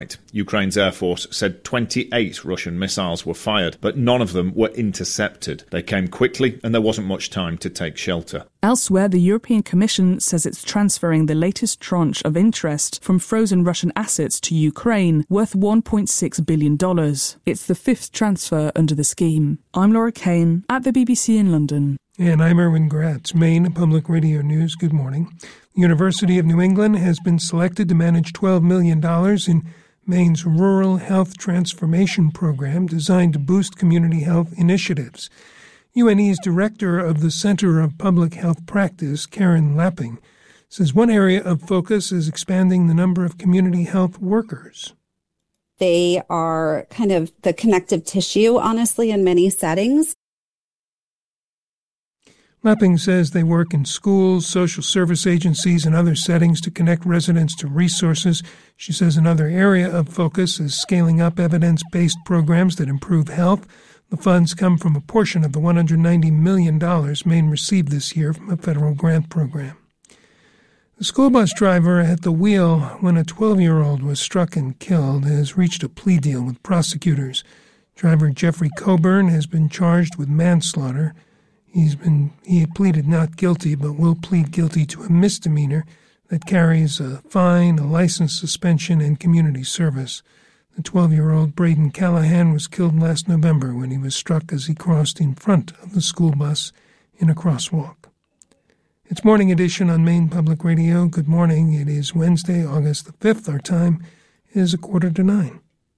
Ukraine's Air Force said 28 Russian missiles were fired, but none of them were intercepted. They came quickly and there wasn't much time to take shelter. Elsewhere, the European Commission says it's transferring the latest tranche of interest from frozen Russian assets to Ukraine, worth $1.6 billion. It's the fifth transfer under the scheme. I'm Laura Kane at the BBC in London. And I'm Erwin Gratz, Maine Public Radio News. Good morning. The University of New England has been selected to manage $12 million in Maine's Rural Health Transformation Program designed to boost community health initiatives. UNE's director of the Center of Public Health Practice, Karen Lapping, says one area of focus is expanding the number of community health workers. They are kind of the connective tissue, honestly, in many settings. Lapping says they work in schools, social service agencies, and other settings to connect residents to resources. She says another area of focus is scaling up evidence-based programs that improve health. The funds come from a portion of the $190 million Maine received this year from a federal grant program. The school bus driver at the wheel when a 12-year-old was struck and killed has reached a plea deal with prosecutors. Driver Jeffrey Coburn has been charged with manslaughter. He pleaded not guilty, but will plead guilty to a misdemeanor that carries a fine, a license suspension, and community service. The 12-year-old Braden Callahan was killed last November when he was struck as he crossed in front of the school bus in a crosswalk. It's Morning Edition on Maine Public Radio. Good morning. It is Wednesday, August the 5th. Our time is 8:45.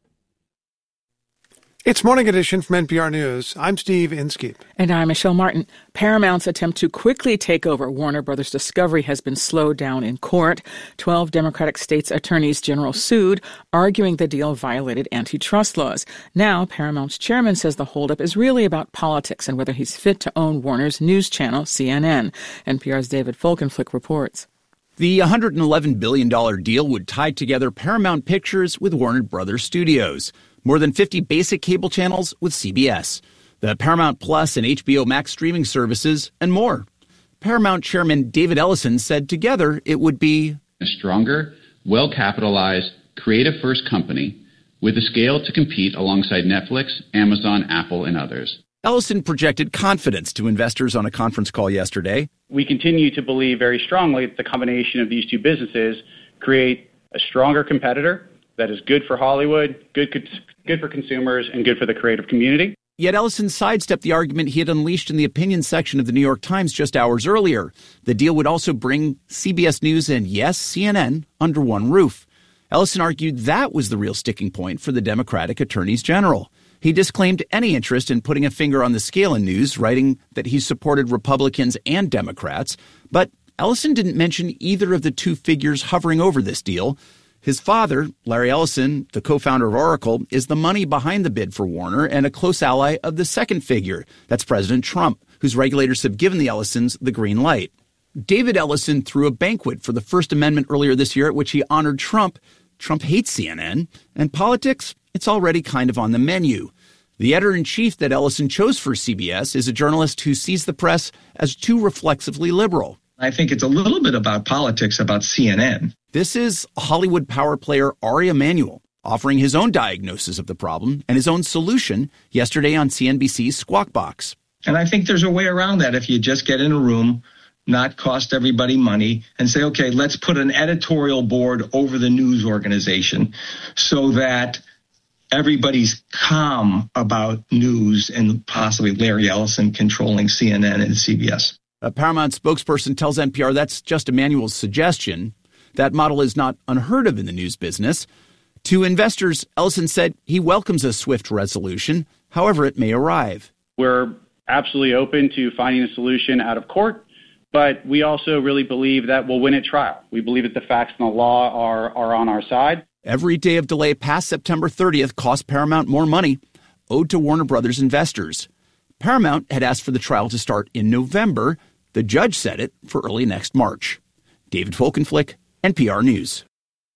It's Morning Edition from NPR News. I'm Steve Inskeep. And I'm Michelle Martin. Paramount's attempt to quickly take over Warner Brothers Discovery has been slowed down in court. 12 Democratic states' attorneys general sued, arguing the deal violated antitrust laws. Now, Paramount's chairman says the holdup is really about politics and whether he's fit to own Warner's news channel, CNN. NPR's David Folkenflik reports. The $111 billion deal would tie together Paramount Pictures with Warner Brothers Studios. More than 50 basic cable channels with CBS, the Paramount Plus and HBO Max streaming services, and more. Paramount chairman David Ellison said together it would be a stronger, well-capitalized, creative-first company with the scale to compete alongside Netflix, Amazon, Apple, and others. Ellison projected confidence to investors on a conference call yesterday. We continue to believe very strongly that the combination of these two businesses create a stronger competitor that is good for Hollywood, good for consumers, and good for the creative community. Yet Ellison sidestepped the argument he had unleashed in the opinion section of the New York Times just hours earlier. The deal would also bring CBS News and, yes, CNN under one roof. Ellison argued that was the real sticking point for the Democratic attorneys general. He disclaimed any interest in putting a finger on the scale in news, writing that he supported Republicans and Democrats. But Ellison didn't mention either of the two figures hovering over this deal. His father, Larry Ellison, the co-founder of Oracle, is the money behind the bid for Warner and a close ally of the second figure. That's President Trump, whose regulators have given the Ellisons the green light. David Ellison threw a banquet for the First Amendment earlier this year at which he honored Trump. Trump hates CNN. And politics, it's already kind of on the menu. The editor-in-chief that Ellison chose for CBS is a journalist who sees the press as too reflexively liberal. I think it's a little bit about politics about CNN. This is Hollywood power player Ari Emanuel offering his own diagnosis of the problem and his own solution yesterday on CNBC's Squawk Box. And I think there's a way around that if you just get in a room, not cost everybody money, and say, okay, let's put an editorial board over the news organization so that everybody's calm about news and possibly Larry Ellison controlling CNN and CBS. A Paramount spokesperson tells NPR that's just Emanuel's suggestion. That model is not unheard of in the news business. To investors, Ellison said he welcomes a swift resolution, however it may arrive. We're absolutely open to finding a solution out of court, but we also really believe that we'll win at trial. We believe that the facts and the law are on our side. Every day of delay past September 30th costs Paramount more money owed to Warner Brothers investors. Paramount had asked for the trial to start in November. The judge set it for early next March. David Folkenflik, NPR News.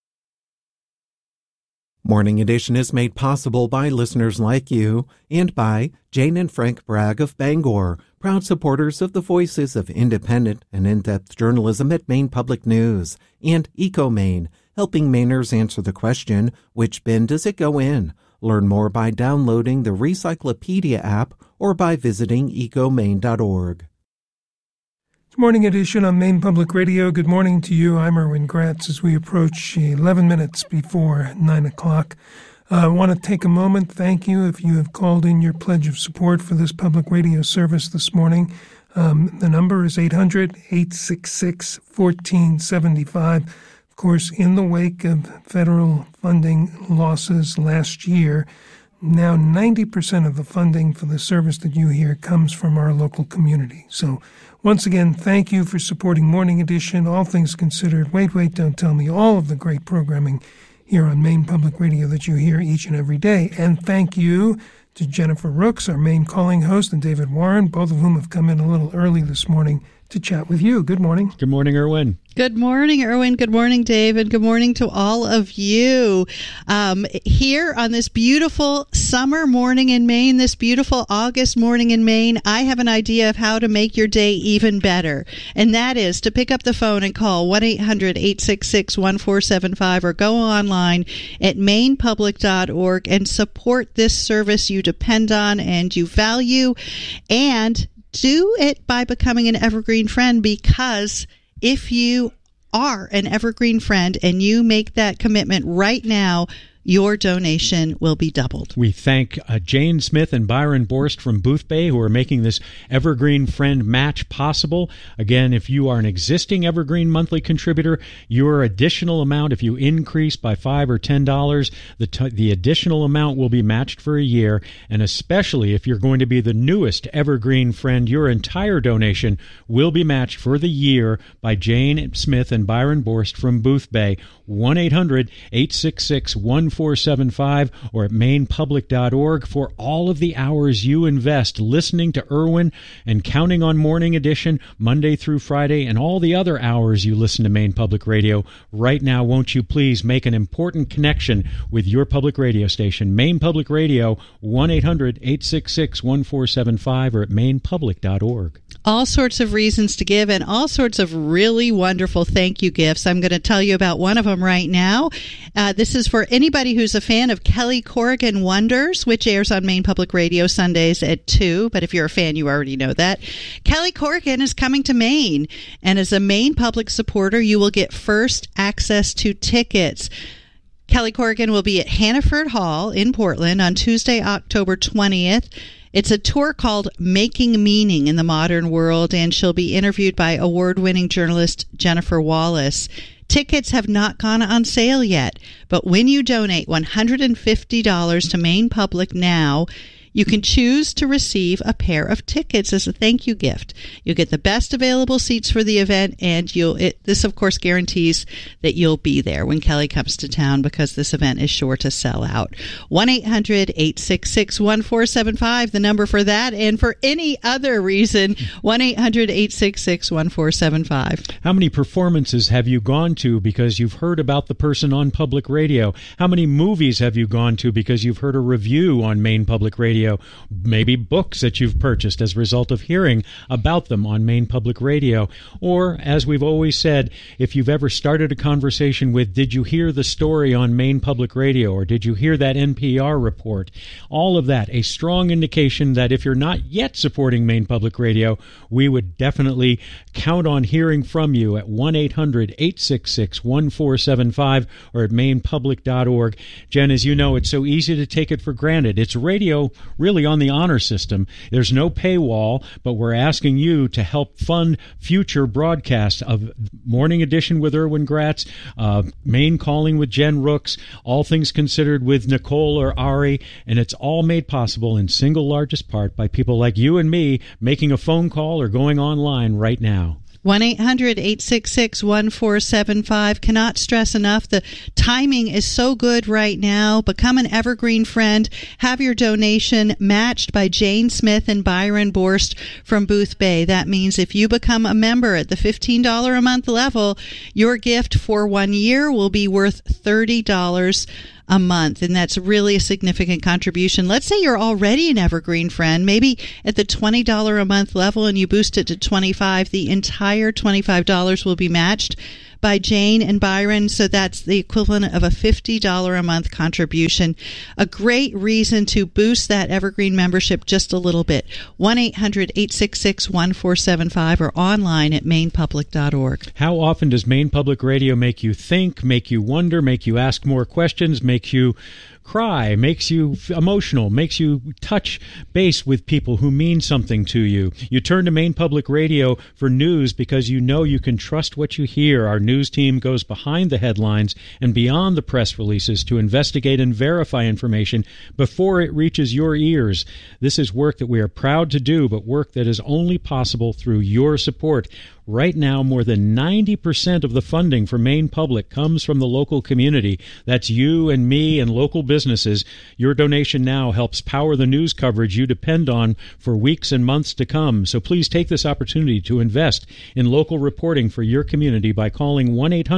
Morning Edition is made possible by listeners like you and by Jane and Frank Bragg of Bangor, proud supporters of the voices of independent and in-depth journalism at Maine Public News, and EcoMaine, helping Mainers answer the question, which bin does it go in? Learn more by downloading the Recyclopedia app or by visiting ecomaine.org. Morning edition on Maine Public Radio. Good morning to you. I'm Erwin Gratz as we approach 11 minutes before 9 o'clock. I want to take a moment. Thank you if you have called in your pledge of support for this public radio service this morning. The number is 800-866-1475. Of course, in the wake of federal funding losses last year, now 90% of the funding for the service that you hear comes from our local community. So once again, thank you for supporting Morning Edition, All Things Considered, Wait, Don't Tell Me, all of the great programming here on Maine Public Radio that you hear each and every day. And thank you to Jennifer Rooks, our Maine calling host, and David Warren, both of whom have come in a little early this morning to chat with you. Good morning. Good morning, Erwin. Good morning, Erwin. Good morning, David. Good morning to all of you. Here on this beautiful summer morning in Maine, this beautiful August morning in Maine, I have an idea of how to make your day even better. And that is to pick up the phone and call 1-800-866-1475 or go online at mainepublic.org and support this service you depend on and you value. And do it by becoming an Evergreen Friend, because if you are an Evergreen Friend and you make that commitment right now, your donation will be doubled. We thank Jane Smith and Byron Borst from Boothbay, who are making this Evergreen Friend match possible. Again, if you are an existing Evergreen monthly contributor, your additional amount, if you increase by $5 or $10, the additional amount will be matched for a year. And especially if you're going to be the newest Evergreen Friend, your entire donation will be matched for the year by Jane Smith and Byron Borst from Boothbay. 1-800-866-1475 or at mainepublic.org for all of the hours you invest listening to Erwin and counting on Morning Edition Monday through Friday, and all the other hours you listen to Maine Public Radio. Right now, won't you please make an important connection with your public radio station, Maine Public Radio, 1-800-866-1475 or at mainepublic.org. All sorts of reasons to give and all sorts of really wonderful thank you gifts. I'm going to tell you about one of them right now. This is for anybody who's a fan of Kelly Corrigan Wonders, which airs on Maine Public Radio Sundays at 2. But if you're a fan, you already know that. Kelly Corrigan is coming to Maine. And as a Maine Public supporter, you will get first access to tickets. Kelly Corrigan will be at Hannaford Hall in Portland on Tuesday, October 20th. It's a tour called Making Meaning in the Modern World, and she'll be interviewed by award-winning journalist Jennifer Wallace. Tickets have not gone on sale yet, but when you donate $150 to Maine Public now, you can choose to receive a pair of tickets as a thank you gift. You'll get the best available seats for the event, and this, of course, guarantees that you'll be there when Kelly comes to town, because this event is sure to sell out. 1-800-866-1475, the number for that, and for any other reason, 1-800-866-1475. How many performances have you gone to because you've heard about the person on public radio? How many movies have you gone to because you've heard a review on Maine Public Radio? Maybe books that you've purchased as a result of hearing about them on Maine Public Radio. Or, as we've always said, if you've ever started a conversation with, did you hear the story on Maine Public Radio, or did you hear that NPR report? All of that, a strong indication that if you're not yet supporting Maine Public Radio, we would definitely count on hearing from you at 1-800-866-1475 or at mainepublic.org. Jen, as you know, it's so easy to take it for granted. It's radio really on the honor system. There's no paywall, but we're asking you to help fund future broadcasts of Morning Edition with Erwin Gratz, Maine Calling with Jen Rooks, All Things Considered with Nicole or Ari, and it's all made possible in single largest part by people like you and me making a phone call or going online right now. 1-800-866-1475. Cannot stress enough the timing is so good right now. Become an Evergreen friend. Have your donation matched by Jane Smith and Byron Borst from Booth Bay. That means if you become a member at the $15 a month level, your gift for 1 year will be worth $30 a month, and that's really a significant contribution. Let's say you're already an Evergreen friend, maybe at the $20 a month level, and you boost it to $25. The entire $25 will be matched by Jane and Byron, so that's the equivalent of a $50 a month contribution. A great reason to boost that Evergreen membership just a little bit. 1-800-866-1475 or online at mainpublic.org. How often does Maine Public Radio make you think, make you wonder, make you ask more questions, make you cry, makes you emotional, makes you touch base with people who mean something to you? You turn to Maine Public Radio for news because you know you can trust what you hear. Our news team goes behind the headlines and beyond the press releases to investigate and verify information before it reaches your ears. This is work that we are proud to do, but work that is only possible through your support. Right now, more than 90% of the funding for Maine Public comes from the local community. That's you and me and local businesses. Your donation now helps power the news coverage you depend on for weeks and months to come. So please take this opportunity to invest in local reporting for your community by calling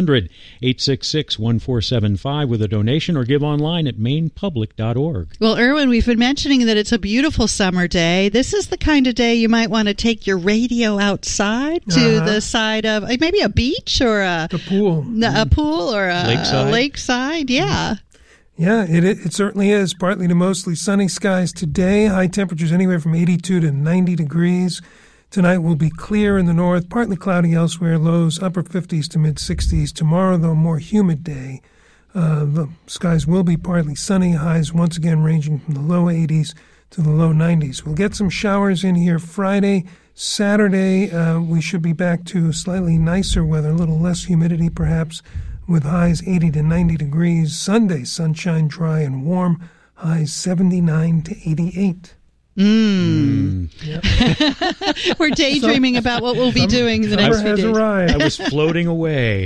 1-800-866-1475 with a donation or give online at mainpublic.org. Well, Erwin, we've been mentioning that it's a beautiful summer day. This is the kind of day you might want to take your radio outside to the side of maybe a beach or a pool or a lakeside. Yeah. Yeah, it certainly is. Partly to mostly sunny skies today. High temperatures anywhere from 82 to 90 degrees. Tonight will be clear in the north, partly cloudy elsewhere. Lows upper 50s to mid 60s. Tomorrow, though, a more humid day. The skies will be partly sunny. Highs once again ranging from the low 80s to the low 90s. We'll get some showers in here Friday. Saturday, we should be back to slightly nicer weather, a little less humidity perhaps, with highs 80 to 90 degrees. Sunday, sunshine, dry and warm, highs 79 to 88. Yep. We're daydreaming about what we'll be doing in the next few days. Arrived. I was floating away.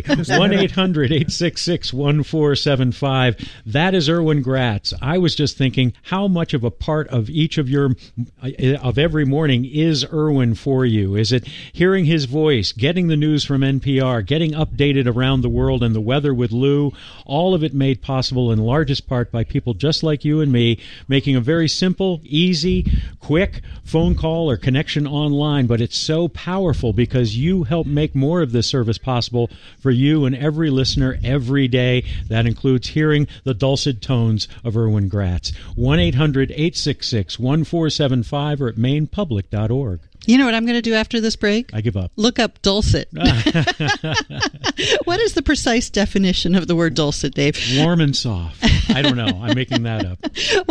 1-800-866-1475. That is Erwin Gratz. I was just thinking, how much of a part of each of every morning is Erwin for you? Is it hearing his voice, getting the news from NPR, getting updated around the world and the weather with Lou? All of it made possible in largest part by people just like you and me, making a very simple, easy, quick phone call or connection online, but it's so powerful because you help make more of this service possible for you and every listener every day. That includes hearing the dulcet tones of Erwin Gratz. 1-800-866-1475 or at mainpublic.org. You know what I'm going to do after this break? I give up. Look up dulcet. What is the precise definition of the word dulcet, Dave? Warm and soft. I don't know. I'm making that up.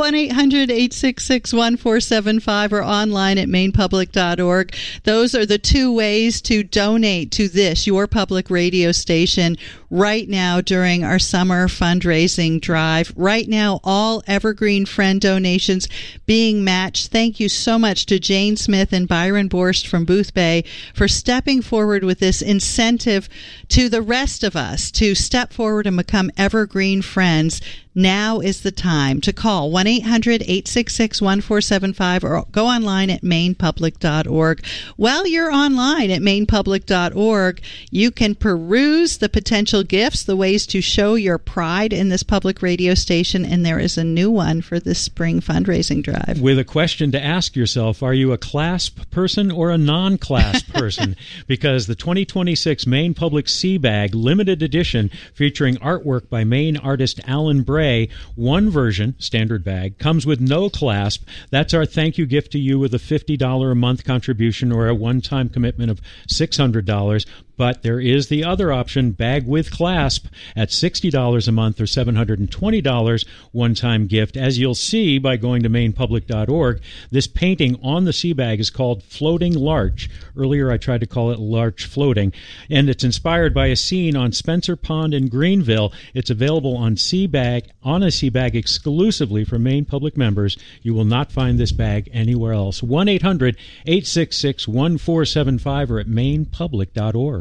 1-800-866-1475 or online at mainpublic.org. Those are the two ways to donate to this, your public radio station, right now during our summer fundraising drive. Right now, all Evergreen Friend donations being matched. Thank you so much to Jane Smith and Byron Borst from Booth Bay for stepping forward with this incentive to the rest of us to step forward and become Evergreen Friends. Now is the time to call 1-800-866-1475 or go online at mainpublic.org. While you're online at mainpublic.org, you can peruse the potential gifts, the ways to show your pride in this public radio station, and there is a new one for this spring fundraising drive. With a question to ask yourself, are you a clasp person or a non-clasp person? Because the 2026 Maine Public Sea Bag limited edition featuring artwork by Maine artist Alan Bray, one version, standard bag, comes with no clasp. That's our thank you gift to you with a $50 a month contribution or a one-time commitment of $600. But there is the other option, bag with clasp, at $60 a month or $720 one-time gift. As you'll see by going to mainpublic.org, this painting on the sea bag is called Floating Larch. Earlier I tried to call it Larch Floating, and it's inspired by a scene on Spencer Pond in Greenville. It's available on a sea bag exclusively for Maine Public members. You will not find this bag anywhere else. 1-800-866-1475 or at mainpublic.org.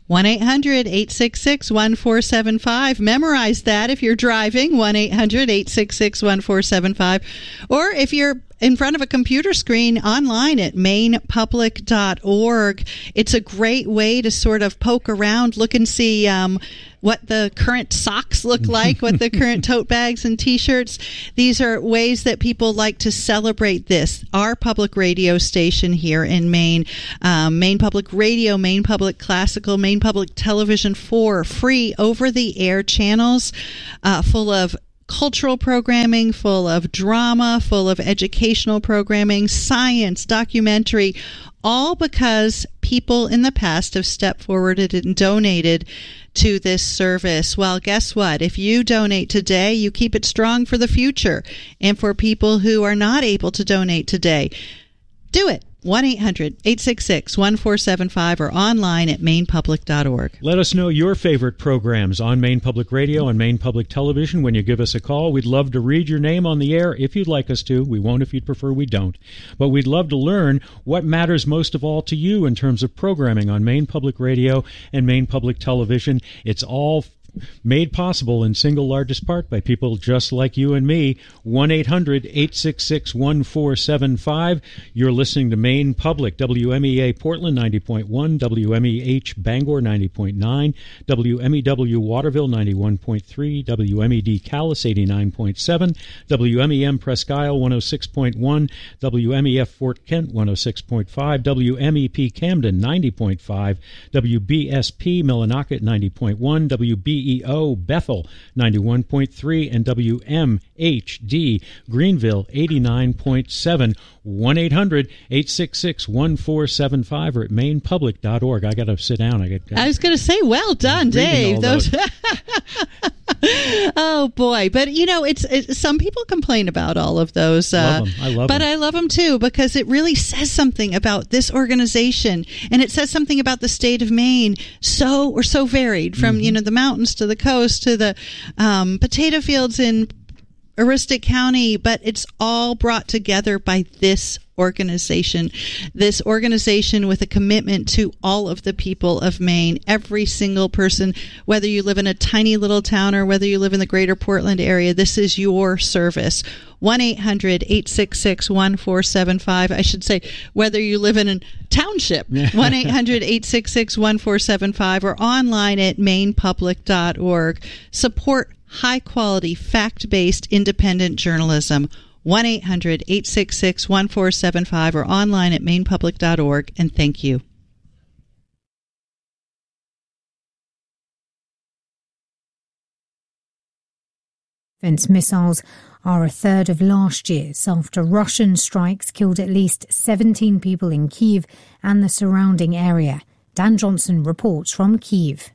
1-800-866-1475. Memorize that if you're driving, 1-800-866-1475. Or if you're in front of a computer screen online at mainepublic.org. It's a great way to sort of poke around, look and see what the current socks look like, what the current tote bags and T-shirts. These are ways that people like to celebrate this. Our public radio station here in Maine, Maine Public Radio, Maine Public Classical, Maine Public Television, 4 free over-the-air channels full of cultural programming, full of drama, full of educational programming, science, documentary, all because people in the past have stepped forward and donated to this service. Well, guess what? If you donate today, you keep it strong for the future. And for people who are not able to donate today, do it. 1-800-866-1475 or online at mainepublic.org. Let us know your favorite programs on Maine Public Radio and Maine Public Television when you give us a call. We'd love to read your name on the air if you'd like us to. We won't if you'd prefer we don't. But we'd love to learn what matters most of all to you in terms of programming on Maine Public Radio and Maine Public Television. It's all made possible in single largest part by people just like you and me. 1-800-866-1475. You're listening to Maine Public, WMEA Portland 90.1, WMEH Bangor 90.9, WMEW Waterville 91.3, WMED Calais 89.7, WMEM Presque Isle 106.1, WMEF Fort Kent 106.5, WMEP Camden 90.5, WBSP Millinocket 90.1, WBEO Bethel 91.3, and WMHD Greenville 89.7. 1-800-866-1475 or at mainepublic.org. I got to sit down. I was going to say, well done, Dave. Oh, boy. But, you know, it's some people complain about all of those. I love them. I love them, too, because it really says something about this organization, and it says something about the state of Maine. We're so varied from, you know, the mountains to the coast to the potato fields in Aroostook County, but it's all brought together by this organization with a commitment to all of the people of Maine, every single person, whether you live in a tiny little town or whether you live in the greater Portland area. This is your service. 1-800-866-1475. I should say, whether you live in a township, 1-800-866-1475 or online at mainepublic.org. Support high-quality, fact-based, independent journalism. 1-800-866-1475 or online at mainepublic.org. And thank you. Defense missiles are a third of last year's after Russian strikes killed at least 17 people in Kyiv and the surrounding area. Dan Johnson reports from Kyiv.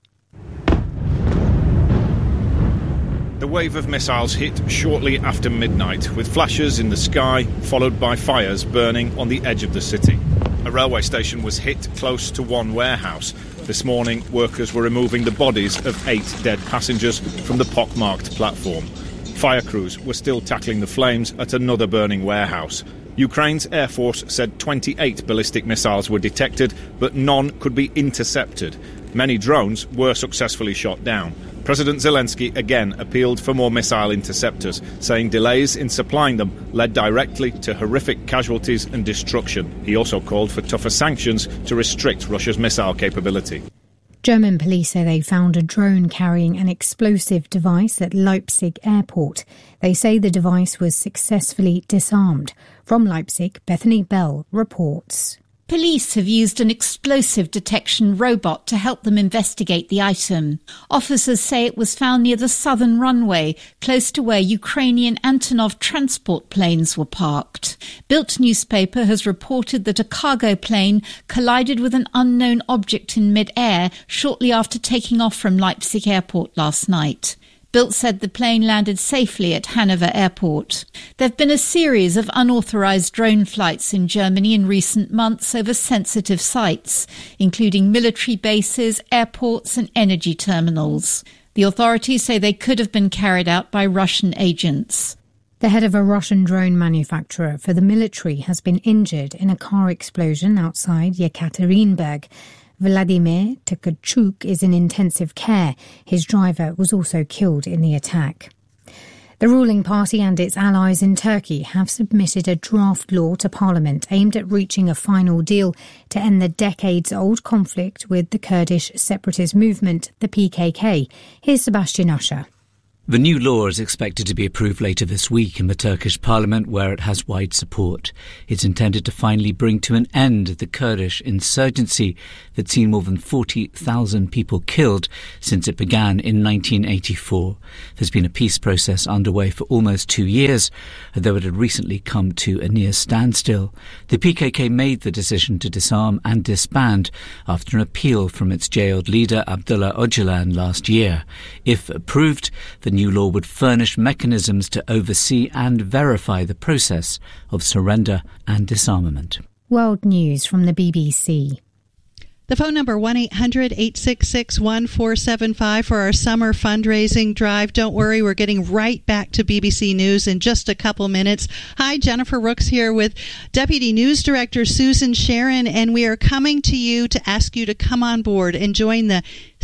The wave of missiles hit shortly after midnight, with flashes in the sky, followed by fires burning on the edge of the city. A railway station was hit close to one warehouse. This morning, workers were removing the bodies of 8 dead passengers from the pockmarked platform. Fire crews were still tackling the flames at another burning warehouse. Ukraine's Air Force said 28 ballistic missiles were detected, but none could be intercepted. Many drones were successfully shot down. President Zelensky again appealed for more missile interceptors, saying delays in supplying them led directly to horrific casualties and destruction. He also called for tougher sanctions to restrict Russia's missile capability. German police say they found a drone carrying an explosive device at Leipzig airport. They say the device was successfully disarmed. From Leipzig, Bethany Bell reports. Police have used an explosive detection robot to help them investigate the item. Officers say it was found near the southern runway, close to where Ukrainian Antonov transport planes were parked. Bild newspaper has reported that a cargo plane collided with an unknown object in mid-air shortly after taking off from Leipzig airport last night. Bild said the plane landed safely at Hanover Airport. There have been a series of unauthorized drone flights in Germany in recent months over sensitive sites, including military bases, airports and energy terminals. The authorities say they could have been carried out by Russian agents. The head of a Russian drone manufacturer for the military has been injured in a car explosion outside Yekaterinburg. Vladimir Tkachuk is in intensive care. His driver was also killed in the attack. The ruling party and its allies in Turkey have submitted a draft law to Parliament aimed at reaching a final deal to end the decades-old conflict with the Kurdish separatist movement, the PKK. Here's Sebastian Usher. The new law is expected to be approved later this week in the Turkish parliament, where it has wide support. It's intended to finally bring to an end the Kurdish insurgency that's seen more than 40,000 people killed since it began in 1984. There's been a peace process underway for almost 2 years, though it had recently come to a near standstill. The PKK made the decision to disarm and disband after an appeal from its jailed leader Abdullah Öcalan last year. If approved, the new law would furnish mechanisms to oversee and verify the process of surrender and disarmament. World News from the BBC. The phone number 1-800-866-1475 for our summer fundraising drive. Don't worry, we're getting right back to BBC News in just a couple minutes. Hi, Jennifer Rooks here with Deputy News Director Susan Sharon, and we are coming to you to ask you to come on board and join the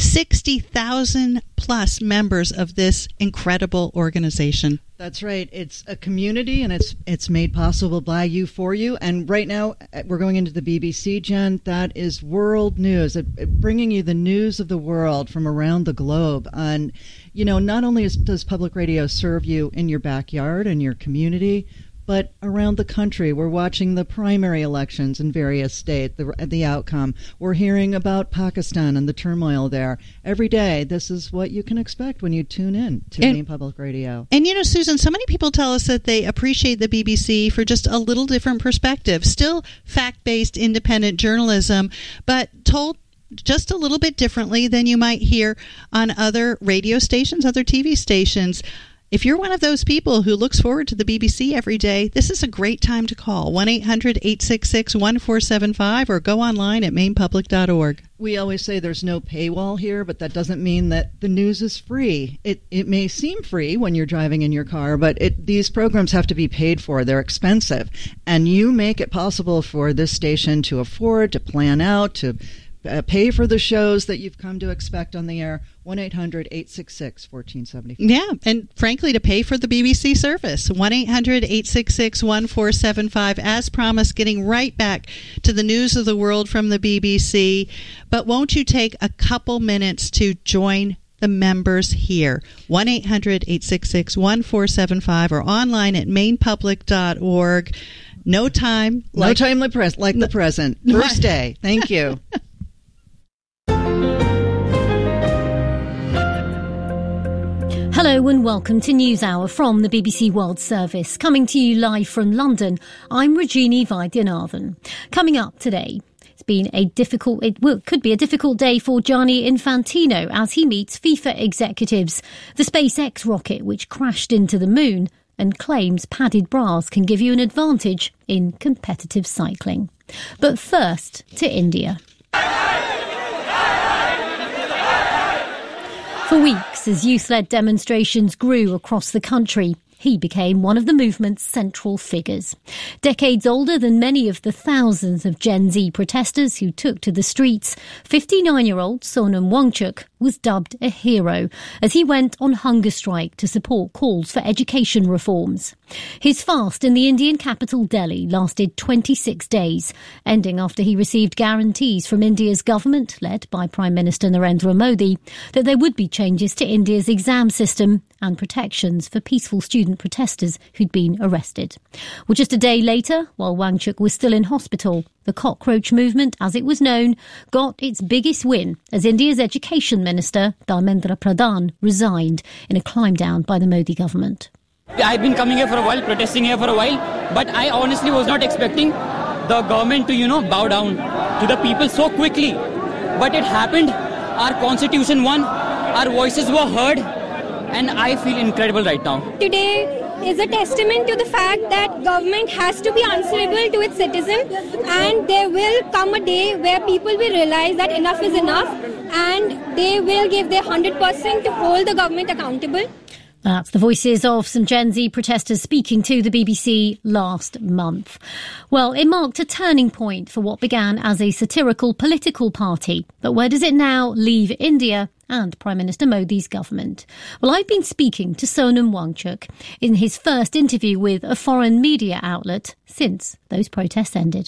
60,000 plus members of this incredible organization. That's right. It's a community, and it's made possible by you, for you. And right now, we're going into the BBC, Jen. That is world news, bringing you the news of the world from around the globe. And, you know, not only does public radio serve you in your backyard and your community, but around the country. We're watching the primary elections in various states, the outcome. We're hearing about Pakistan and the turmoil there. Every day, this is what you can expect when you tune in to Maine Public Radio. And, you know, Susan, so many people tell us that they appreciate the BBC for just a little different perspective. Still fact-based, independent journalism, but told just a little bit differently than you might hear on other radio stations, other TV stations. If you're one of those people who looks forward to the BBC every day, this is a great time to call 1-800-866-1475 or go online at mainepublic.org. We always say there's no paywall here, but that doesn't mean that the news is free. It may seem free when you're driving in your car, but these programs have to be paid for. They're expensive. And you make it possible for this station to afford, to plan out, to pay for the shows that you've come to expect on the air. 1-800-866-1475. Yeah, and frankly, to pay for the BBC service. 1-800-866-1475. As promised, getting right back to the news of the world from the BBC. But won't you take a couple minutes to join the members here? 1-800-866-1475 or online at mainepublic.org. No time like the present. First day. Thank you. Hello and welcome to NewsHour from the BBC World Service. Coming to you live from London, I'm Rajini Vaidyanathan. Coming up today, it could be a difficult day for Gianni Infantino as he meets FIFA executives. The SpaceX rocket, which crashed into the moon, and claims padded bras can give you an advantage in competitive cycling. But first, to India. For weeks, as youth-led demonstrations grew across the country, he became one of the movement's central figures. Decades older than many of the thousands of Gen Z protesters who took to the streets, 59-year-old Sonam Wangchuk was dubbed a hero as he went on hunger strike to support calls for education reforms. His fast in the Indian capital Delhi lasted 26 days, ending after he received guarantees from India's government, led by Prime Minister Narendra Modi, that there would be changes to India's exam system and protections for peaceful student protesters who'd been arrested. Well, just a day later, while Wangchuk was still in hospital, the cockroach movement, as it was known, got its biggest win as India's education minister, Dharmendra Pradhan, resigned in a climb down by the Modi government. I've been coming here for a while, protesting here for a while, but I honestly was not expecting the government to, bow down to the people so quickly. But it happened. Our constitution won. Our voices were heard. And I feel incredible right now. Today is a testament to the fact that government has to be answerable to its citizens, and there will come a day where people will realize that enough is enough and they will give their 100% to hold the government accountable. That's the voices of some Gen Z protesters speaking to the BBC last month. Well, it marked a turning point for what began as a satirical political party. But where does it now leave India and Prime Minister Modi's government? Well, I've been speaking to Sonam Wangchuk in his first interview with a foreign media outlet since those protests ended.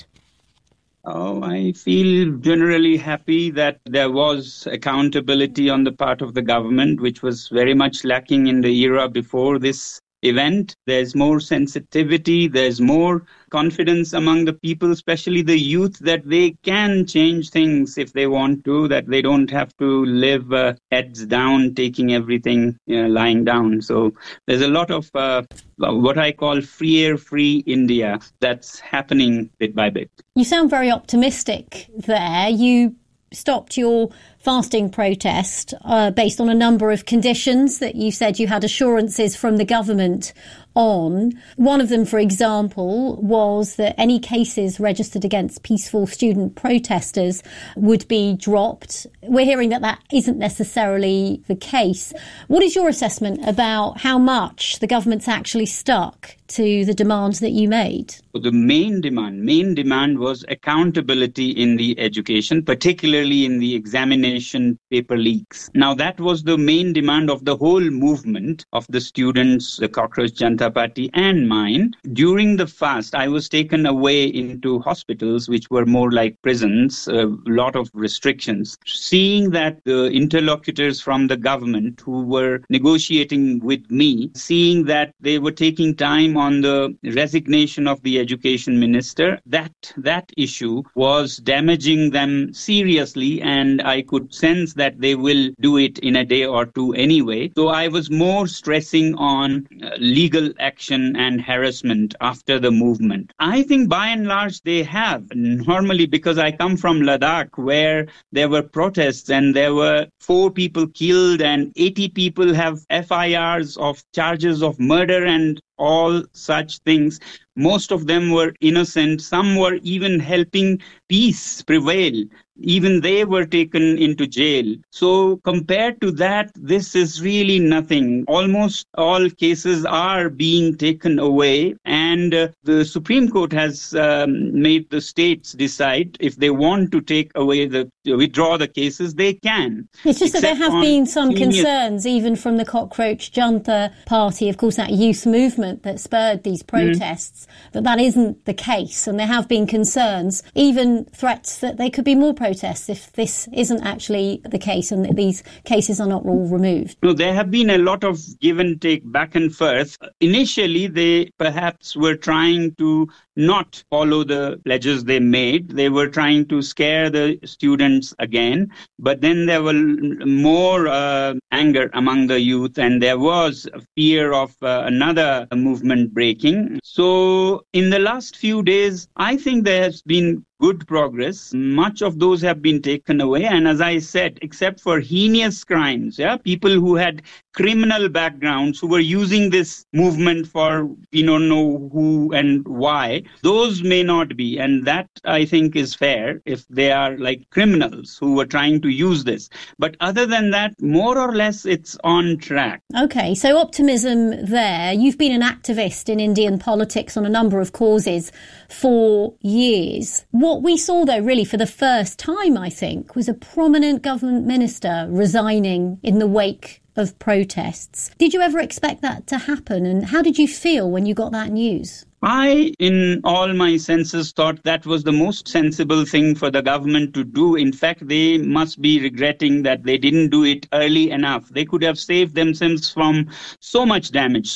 Oh, I feel generally happy that there was accountability on the part of the government, which was very much lacking in the era before this event. There's more sensitivity, there's more confidence among the people, especially the youth, that they can change things if they want to, that they don't have to live heads down, taking everything lying down. So there's a lot of what I call free India that's happening bit by bit. You sound very optimistic there. You stopped your fasting protest based on a number of conditions that you said you had assurances from the government on. One of them, for example, was that any cases registered against peaceful student protesters would be dropped. We're hearing that that isn't necessarily the case. What is your assessment about how much the government's actually stuck to the demands that you made? The main demand was accountability in the education, particularly in the examination paper leaks. Now, that was the main demand of the whole movement of the students, the Cockroach Janata Party and mine. During the fast, I was taken away into hospitals, which were more like prisons, a lot of restrictions. Seeing that the interlocutors from the government who were negotiating with me, seeing that they were taking time on the resignation of the education minister, that issue was damaging them seriously, and I could sense that they will do it in a day or two anyway. So I was more stressing on legal action and harassment after the movement. I think by and large they have. Normally, because I come from Ladakh, where there were protests and there were 4 people killed and 80 people have FIRs of charges of murder and all such things. Most of them were innocent. Some were even helping peace prevail. Even they were taken into jail. So compared to that, this is really nothing. Almost all cases are being taken away, and the Supreme Court has made the states decide if they want to take away withdraw the cases, they can. It's just that there have been some concerns, even from the Cockroach Janata Party, of course, that youth movement that spurred these protests, that isn't the case. And there have been concerns, even threats that there could be more protests if this isn't actually the case and that these cases are not all removed. No, there have been a lot of give and take, back and forth. Initially, they perhaps were trying to not follow the pledges they made. They were trying to scare the students again. But then there were more anger among the youth, and there was a fear of another movement breaking. So in the last few days, I think there has been good progress. Much of those have been taken away. And as I said, except for heinous crimes, people who had criminal backgrounds, who were using this movement for we don't know who and why, those may not be. And that, I think, is fair if they are like criminals who were trying to use this. But other than that, more or less, it's on track. OK, so optimism there. You've been an activist in Indian politics on a number of causes for years. What we saw, though, really for the first time, I think, was a prominent government minister resigning in the wake of protests. Did you ever expect that to happen? And how did you feel when you got that news? I, in all my senses, thought that was the most sensible thing for the government to do. In fact, they must be regretting that they didn't do it early enough. They could have saved themselves from so much damage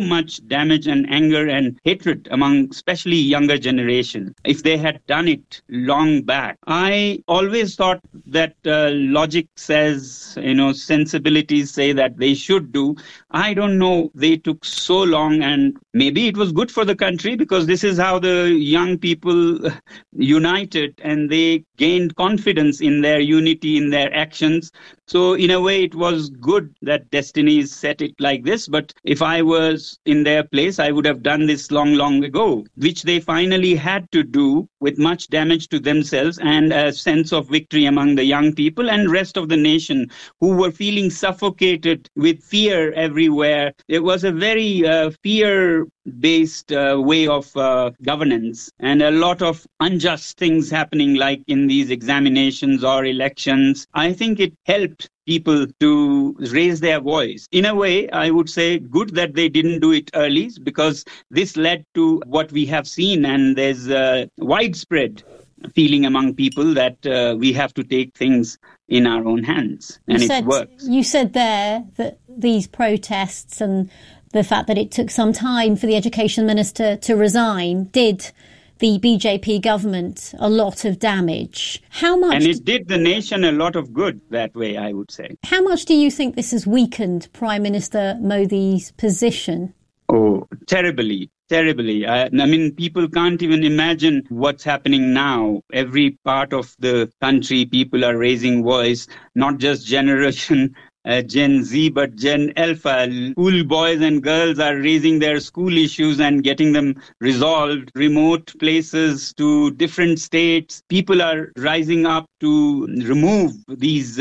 and anger and hatred among especially younger generation if they had done it long back. I always thought that logic says, sensibilities say that they should do. I don't know. They took so long, and maybe it was good for the country country, because this is how the young people united and they gained confidence in their unity, in their actions. So in a way, it was good that destiny set it like this. But if I was in their place, I would have done this long, long ago, which they finally had to do with much damage to themselves and a sense of victory among the young people and rest of the nation who were feeling suffocated with fear everywhere. It was a very fear-based way of governance, and a lot of unjust things happening like in these examinations or elections. I think it helped people to raise their voice. In a way, I would say good that they didn't do it early, because this led to what we have seen, and there's a widespread feeling among people that we have to take things in our own hands, and it works. You said there that these protests and the fact that it took some time for the education minister to resign did the BJP government a lot of damage. How much? And it did the nation a lot of good that way, I would say. How much do you think this has weakened Prime Minister Modi's position? Oh, terribly. Terribly. I mean, people can't even imagine what's happening now. Every part of the country, people are raising voice, not just generation Gen Z, but Gen Alpha. School boys and girls are raising their school issues and getting them resolved. Remote places to different states. People are rising up to remove these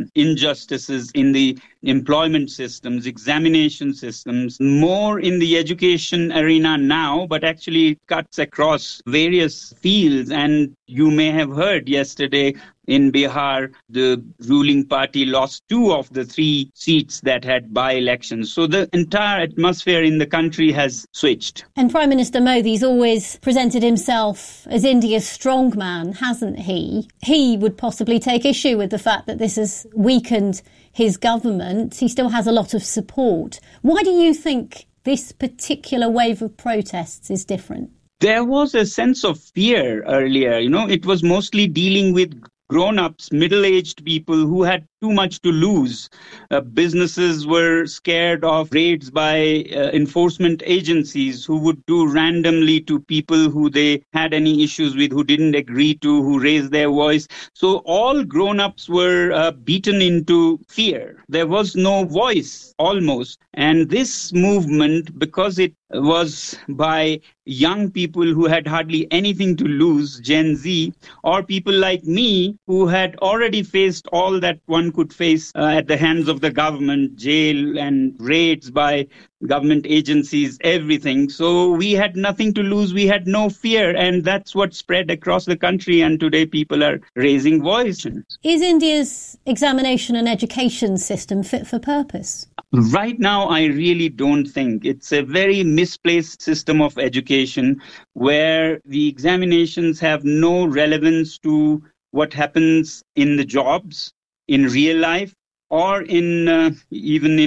injustices in the employment systems, examination systems, more in the education arena now, but actually it cuts across various fields. And you may have heard yesterday in Bihar, the ruling party lost 2 of the 3 seats that had by-elections. So the entire atmosphere in the country has switched. And Prime Minister Modi's always presented himself as India's strongman, hasn't he? He would possibly take issue with the fact that this has weakened his government. He still has a lot of support. Why do you think this particular wave of protests is different? There was a sense of fear earlier. It was mostly dealing with grown-ups, middle-aged people who had too much to lose. Businesses were scared of raids by enforcement agencies who would do randomly to people who they had any issues with, who didn't agree to, who raised their voice. So all grown-ups were beaten into fear. There was no voice, almost. And this movement, because it was by young people who had hardly anything to lose, Gen Z, or people like me who had already faced all that one could face at the hands of the government, jail and raids by government agencies, everything. So we had nothing to lose. We had no fear. And that's what spread across the country. And today people are raising voices. Is India's examination and education system fit for purpose? Right now, I really don't think. It's a very misplaced system of education where the examinations have no relevance to what happens in the jobs, in real life, or in even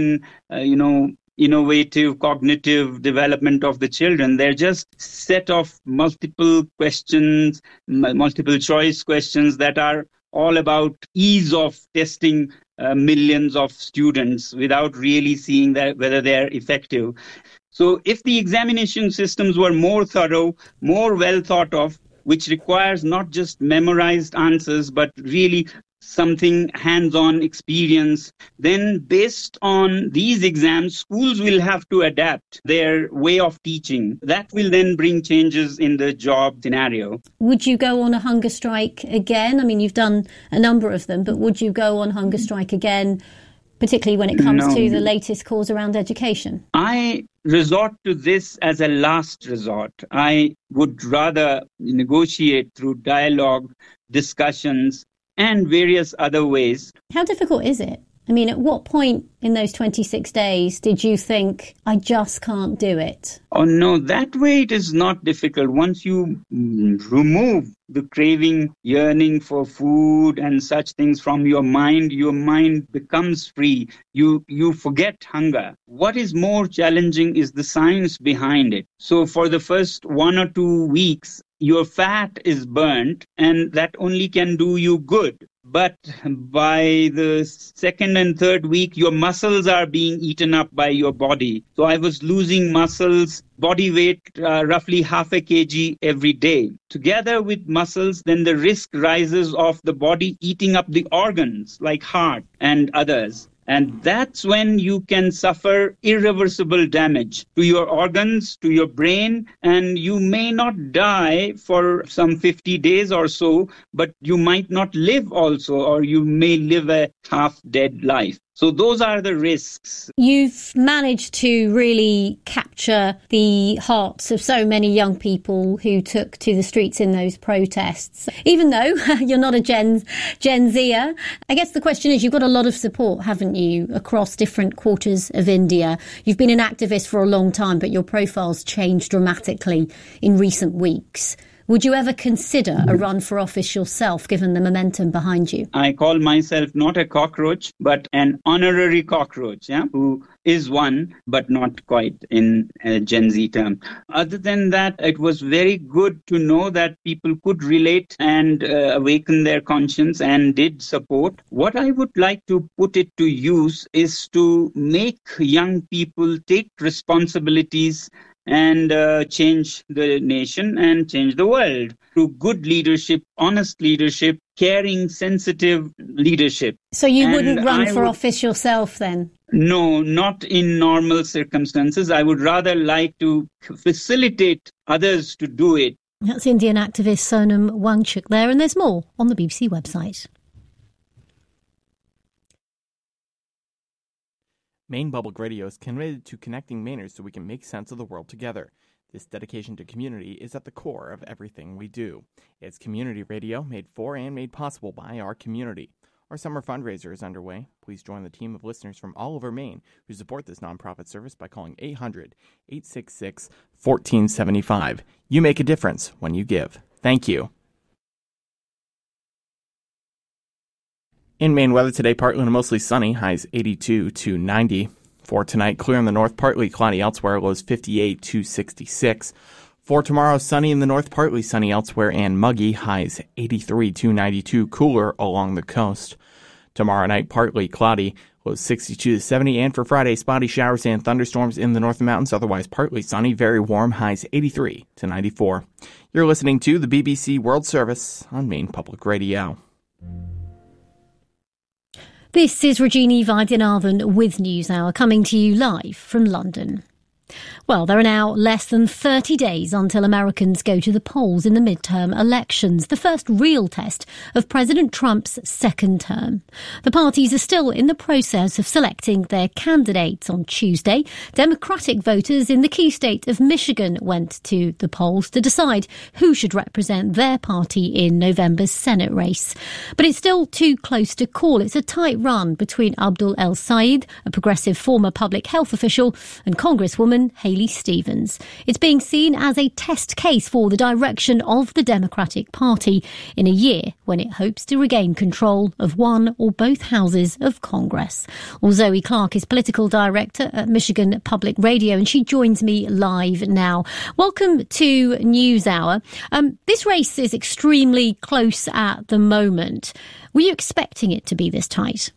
in, innovative cognitive development of the children. They're just set of multiple questions, multiple choice questions that are all about ease of testing millions of students without really seeing that whether they're effective. So if the examination systems were more thorough, more well thought of, which requires not just memorized answers, but really something hands-on experience, then based on these exams, schools will have to adapt their way of teaching. That will then bring changes in the job scenario. Would you go on a hunger strike again? I mean, you've done a number of them, but would you go on hunger strike again, particularly when it comes to the latest calls around education? I resort to this as a last resort. I would rather negotiate through dialogue, discussions, and various other ways. How difficult is it? I mean, at what point in those 26 days did you think, I just can't do it? Oh, no, that way it is not difficult. Once you remove the craving, yearning for food and such things from your mind becomes free. You forget hunger. What is more challenging is the science behind it. So for the first 1 or 2 weeks, your fat is burnt, and that only can do you good. But by the second and third week, your muscles are being eaten up by your body. So I was losing muscles, body weight, roughly half a kg every day. Together with muscles, then the risk rises of the body eating up the organs like heart and others. And that's when you can suffer irreversible damage to your organs, to your brain, and you may not die for some 50 days or so, but you might not live also, or you may live a half-dead life. So those are the risks. You've managed to really capture the hearts of so many young people who took to the streets in those protests. Even though you're not a Gen Zer, I guess the question is, you've got a lot of support, haven't you, across different quarters of India. You've been an activist for a long time, but your profile's changed dramatically in recent weeks. Would you ever consider a run for office yourself, given the momentum behind you? I call myself not a cockroach, but an honorary cockroach, who is one, but not quite in a Gen Z term. Other than that, it was very good to know that people could relate and awaken their conscience and did support. What I would like to put it to use is to make young people take responsibilities and change the nation and change the world through good leadership, honest leadership, caring, sensitive leadership. So you wouldn't run for office yourself then? No, not in normal circumstances. I would rather like to facilitate others to do it. That's Indian activist Sonam Wangchuk there, and there's more on the BBC website. Maine Public Radio is committed to connecting Mainers so we can make sense of the world together. This dedication to community is at the core of everything we do. It's community radio made for and made possible by our community. Our summer fundraiser is underway. Please join the team of listeners from all over Maine who support this nonprofit service by calling 800-866-1475. You make a difference when you give. Thank you. In Maine weather today, partly to mostly sunny, highs 82 to 90. For tonight, clear in the north, partly cloudy elsewhere, lows 58 to 66. For tomorrow, sunny in the north, partly sunny elsewhere, and muggy, highs 83 to 92, cooler along the coast. Tomorrow night, partly cloudy, lows 62 to 70. And for Friday, spotty showers and thunderstorms in the northern mountains, otherwise partly sunny, very warm, highs 83 to 94. You're listening to the BBC World Service on Maine Public Radio. This is Regina Vaidyanathan with NewsHour, coming to you live from London. Well, there are now less than 30 days until Americans go to the polls in the midterm elections, the first real test of President Trump's second term. The parties are still in the process of selecting their candidates. On Tuesday, Democratic voters in the key state of Michigan went to the polls to decide who should represent their party in November's Senate race. But it's still too close to call. It's a tight run between Abdul El-Sayed, a progressive former public health official, and Congresswoman Haley Stevens. It's being seen as a test case for the direction of the Democratic Party in a year when it hopes to regain control of one or both houses of Congress. Well, Zoe Clark is political director at Michigan Public Radio, and she joins me live now. Welcome to NewsHour. This race is extremely close at the moment. Were you expecting it to be this tight?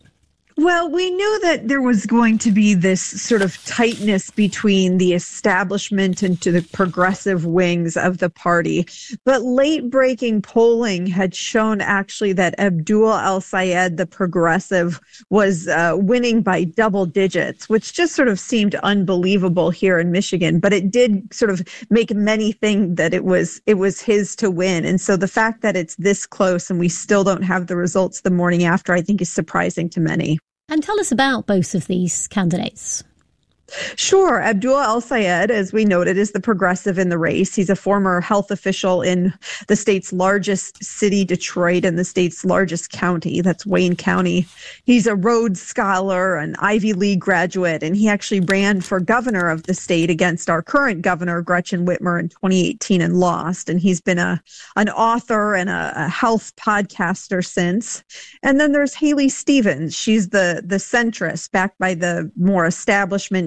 Well, we knew that there was going to be this sort of tightness between the establishment and to the progressive wings of the party. But late-breaking polling had shown actually that Abdul El-Sayed, the progressive, was winning by double digits, which just sort of seemed unbelievable here in Michigan. But it did sort of make many think that it was his to win. And so the fact that it's this close and we still don't have the results the morning after, I think is surprising to many. And tell us about both of these candidates. Sure. Abdul El-Sayed, as we noted, is the progressive in the race. He's a former health official in the state's largest city, Detroit, and the state's largest county. That's Wayne County. He's a Rhodes Scholar, an Ivy League graduate, and he actually ran for governor of the state against our current governor, Gretchen Whitmer, in 2018 and lost. And he's been an author and a health podcaster since. And then there's Haley Stevens. She's the centrist, backed by the more establishment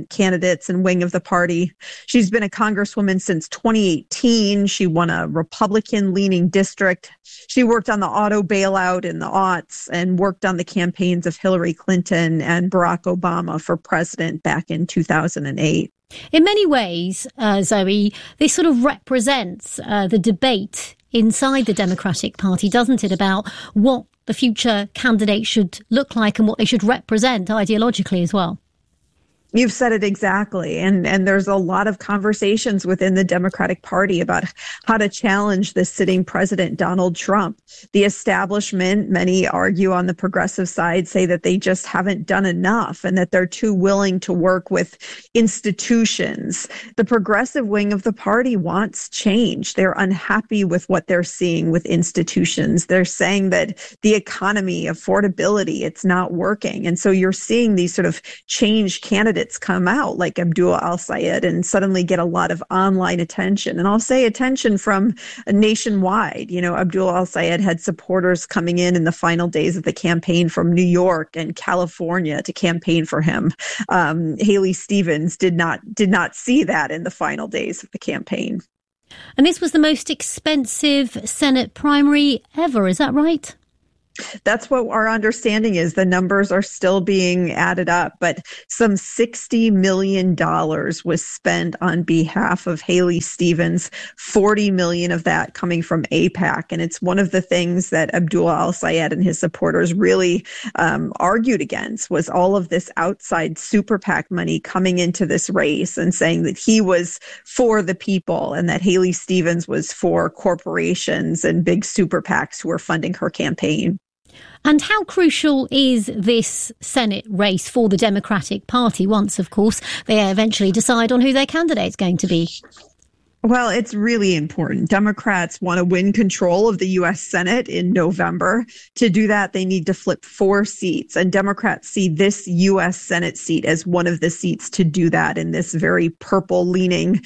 candidates and wing of the party. She's been a congresswoman since 2018. She won a Republican-leaning district. She worked on the auto bailout in the aughts and worked on the campaigns of Hillary Clinton and Barack Obama for president back in 2008. In many ways, Zoe, this sort of represents the debate inside the Democratic Party, doesn't it, about what the future candidate should look like and what they should represent ideologically as well? You've said it exactly. And there's a lot of conversations within the Democratic Party about how to challenge the sitting president, Donald Trump. The establishment, many argue on the progressive side, say that they just haven't done enough and that they're too willing to work with institutions. The progressive wing of the party wants change. They're unhappy with what they're seeing with institutions. They're saying that the economy, affordability, it's not working. And so you're seeing these sort of change candidates come out like Abdul al-Sayed and suddenly get a lot of online attention. And I'll say attention from nationwide. You know, Abdul al-Sayed had supporters coming in the final days of the campaign from New York and California to campaign for him. Haley Stevens did not see that in the final days of the campaign. And this was the most expensive Senate primary ever, is that right? That's what our understanding is. The numbers are still being added up, but some $60 million was spent on behalf of Haley Stevens, $40 million of that coming from AIPAC. And it's one of the things that Abdul al-Sayed and his supporters really argued against was all of this outside super PAC money coming into this race and saying that he was for the people and that Haley Stevens was for corporations and big super PACs who were funding her campaign. And how crucial is this Senate race for the Democratic Party once, of course, they eventually decide on who their candidate's going to be? Well, it's really important. Democrats want to win control of the U.S. Senate in November. To do that, they need to flip 4 seats. And Democrats see this U.S. Senate seat as one of the seats to do that in this very purple-leaning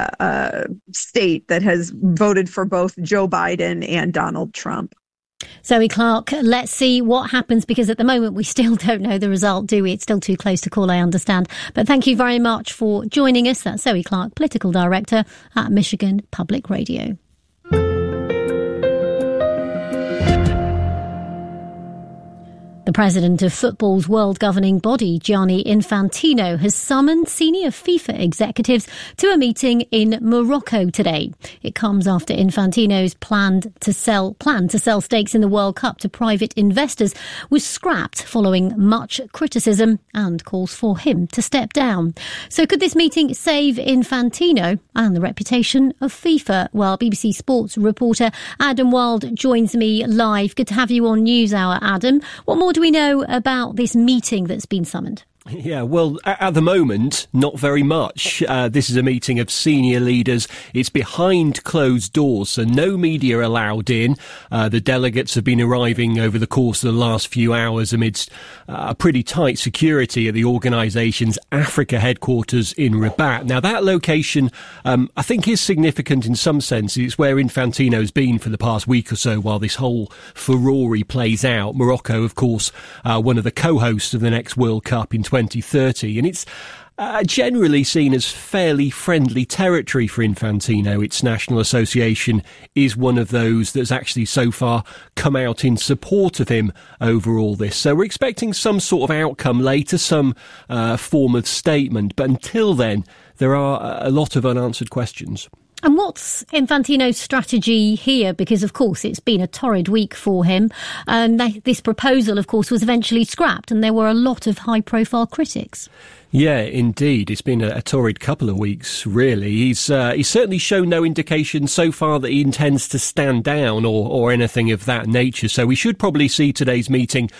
state that has voted for both Joe Biden and Donald Trump. Zoe Clark, let's see what happens, because at the moment we still don't know the result, do we? It's still too close to call, I understand. But thank you very much for joining us. That's Zoe Clark, Political Director at Michigan Public Radio. The president of football's world governing body, Gianni Infantino, has summoned senior FIFA executives to a meeting in Morocco today. It comes after Infantino's plan to sell stakes in the World Cup to private investors was scrapped following much criticism and calls for him to step down. So could this meeting save Infantino and the reputation of FIFA? Well, BBC Sports reporter Adam Wild joins me live. Good to have you on NewsHour, Adam. What more do we know about this meeting that's been summoned? Yeah, well, at the moment, not very much. This is a meeting of senior leaders. It's behind closed doors, so no media allowed in. The delegates have been arriving over the course of the last few hours amidst pretty tight security at the organisation's Africa headquarters in Rabat. Now, that location, I think, is significant in some sense. It's where Infantino's been for the past week or so while this whole furore plays out. Morocco, of course, one of the co-hosts of the next World Cup in 2030, and it's generally seen as fairly friendly territory for Infantino. Its national association is one of those that's actually so far come out in support of him over all this. So we're expecting some sort of outcome later, some form of statement, but until then, there are a lot of unanswered questions. And what's Infantino's strategy here? Because, of course, it's been a torrid week for him. This proposal, of course, was eventually scrapped, and there were a lot of high-profile critics. Yeah, indeed. It's been a torrid couple of weeks, really. He's certainly shown no indication so far that he intends to stand down or anything of that nature. So we should probably see today's meeting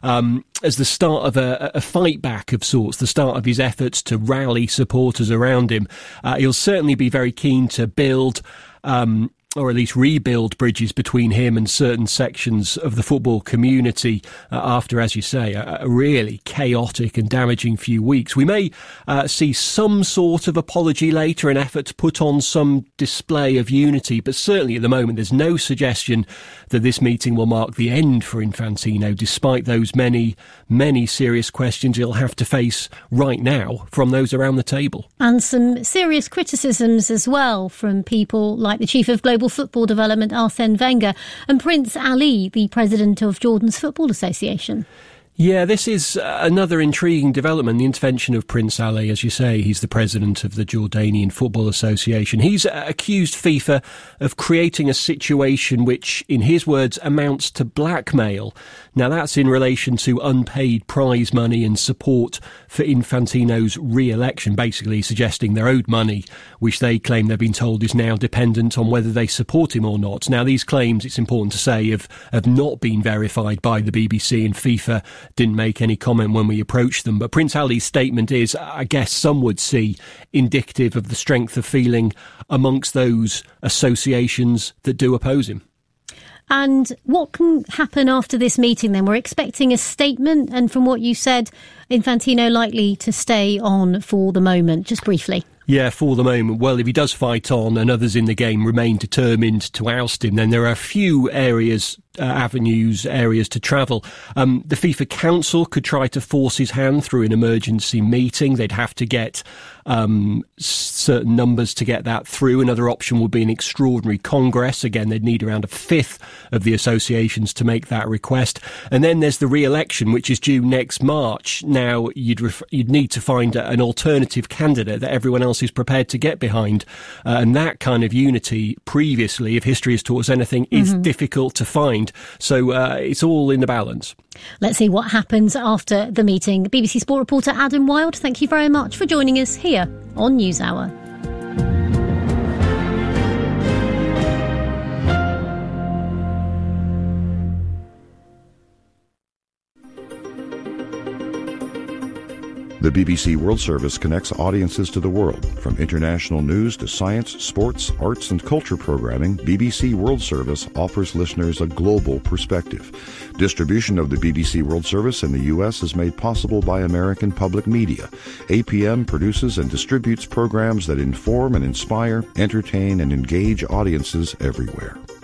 as the start of a fight back of sorts, the start of his efforts to rally supporters around him. He'll certainly be very keen to build or at least rebuild bridges between him and certain sections of the football community after, as you say, a really chaotic and damaging few weeks. We may see some sort of apology later, an effort to put on some display of unity, but certainly at the moment there's no suggestion that this meeting will mark the end for Infantino, despite those many, many serious questions he'll have to face right now from those around the table. And some serious criticisms as well from people like the chief of global football development, Arsene Wenger, and Prince Ali, the president of Jordan's Football Association. Yeah, this is another intriguing development, the intervention of Prince Ali. As you say, he's the president of the Jordanian Football Association. He's accused FIFA of creating a situation which, in his words, amounts to blackmail. Now, that's in relation to unpaid prize money and support for Infantino's re-election, basically suggesting they're owed money, which they claim they've been told is now dependent on whether they support him or not. Now, these claims, it's important to say, have not been verified by the BBC, and FIFA didn't make any comment when we approached them. But Prince Ali's statement is, I guess some would see, indicative of the strength of feeling amongst those associations that do oppose him. And what can happen after this meeting then? We're expecting a statement, and from what you said, Infantino likely to stay on for the moment. Just briefly. Yeah, for the moment. Well, if he does fight on and others in the game remain determined to oust him, then there are a few areas to travel. The FIFA Council could try to force his hand through an emergency meeting. They'd have to get certain numbers to get that through. Another option would be an extraordinary Congress. Again, they'd need around a fifth of the associations to make that request. And then there's the re-election, which is due next March. Now, you'd need to find an alternative candidate that everyone else is prepared to get behind. And that kind of unity previously, if history has taught us anything, is difficult to find. So it's all in the balance. Let's see what happens after the meeting. BBC Sport reporter Adam Wilde, thank you very much for joining us here on NewsHour. The BBC World Service connects audiences to the world. From international news to science, sports, arts, and culture programming, BBC World Service offers listeners a global perspective. Distribution of the BBC World Service in the U.S. is made possible by American Public Media. APM produces and distributes programs that inform and inspire, entertain, and engage audiences everywhere.